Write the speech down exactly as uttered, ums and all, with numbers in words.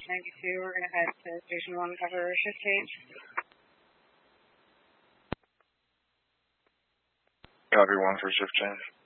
ninety-two, we're going to head to Station one, cover shift change. Copy one for shift change.